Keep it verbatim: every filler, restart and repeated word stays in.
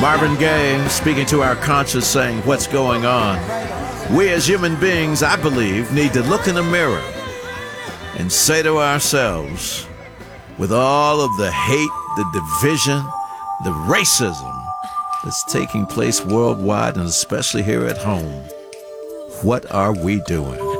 Marvin Gaye speaking to our conscience, saying what's going on. We as human beings, I believe, need to look in the mirror and say to ourselves, with all of the hate, the division, the racism that's taking place worldwide and especially here at home, what are we doing?